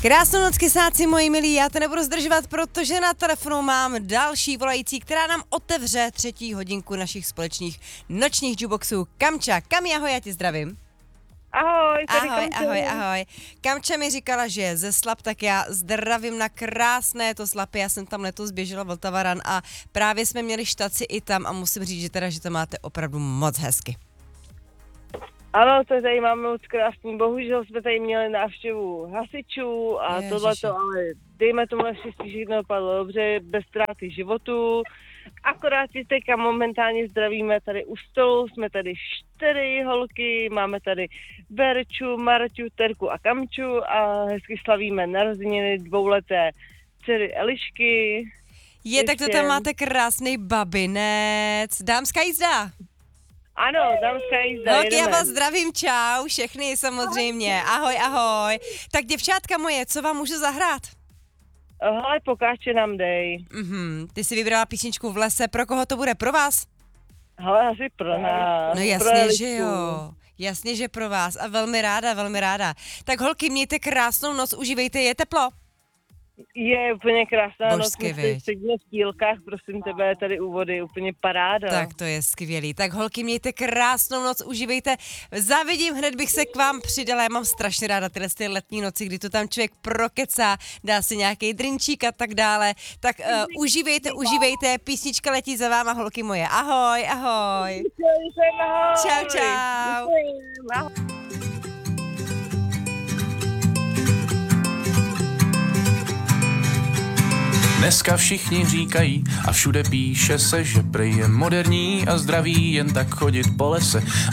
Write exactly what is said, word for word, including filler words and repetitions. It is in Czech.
Krásnou noc, kysáci moji milí, já to nebudu zdržovat, protože na telefonu mám další volající, která nám otevře třetí hodinku našich společných nočních jukeboxů. Kamča, Kami, ahoj, já tě zdravím. Ahoj, tady Ahoj, Kamča. ahoj, ahoj. Kamča mi říkala, že je ze Slap, tak já zdravím na krásné to Slapy. Já jsem tam letos běžela Vltavaran a právě jsme měli štaci i tam a musím říct, že teda, že to máte opravdu moc hezky. Ano, to tady máme moc krásný. Bohužel jsme tady měli návštěvu hasičů a Ježiši. tohleto, ale dejme tomu naštěstí všechno dopadlo dobře, bez ztráty životu. Akorát si teďka momentálně zdravíme tady u stolu, jsme tady čtyři holky, máme tady Berču, Marťu, Terku a Kamču a hezky slavíme narozeniny dvouleté dcery Elišky. Je, tak to Ještě- tam máte krásný babinec. Dámská jízda. Ano, dámská jízda, Holky, já jedeme. vás zdravím, čau, všechny samozřejmě. Ahoj, ahoj. Tak děvčátka moje, co vám můžu zahrát? Hele, pokáče nám dej. Mhm, ty jsi vybrala písničku V lese, pro koho to bude, pro vás? Hele, asi pro nás. No pro jasně, Elišku. že jo. Jasně, že pro vás a velmi ráda, velmi ráda. Tak holky, mějte krásnou noc, užívejte, je teplo. Je úplně krásná noc, Božsky, my viď. sedíme v Tílkách, prosím tebe, tady u vody, úplně paráda. Tak to je skvělý. Tak holky, mějte krásnou noc, užívejte. Závidím, hned bych se k vám přidala. Já mám strašně ráda tyhle ty letní noci, kdy to tam člověk prokecá, dá si nějaký drinčík a tak dále. Tak uh, užívejte, užívejte, písnička letí za váma, holky moje. Ahoj, ahoj. Čau, čau. Ahoj. Dneska všichni říkají a všude píše se, že prý je moderní a zdravý jen tak chodit po lese.